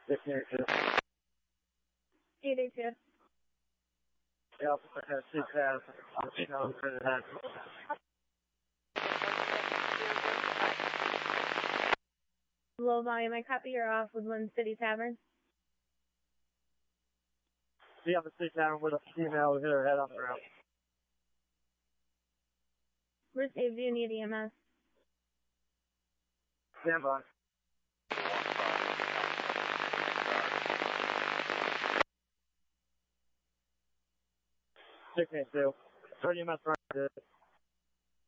1682. 882. Yep, CPAS, for the head. Low volume, I copy you're off Woodland City Tavern. Yeah, the City Tavern with a female hit her head off the ground. Received, do you need EMS? Stand by. 682. 30 EMS right.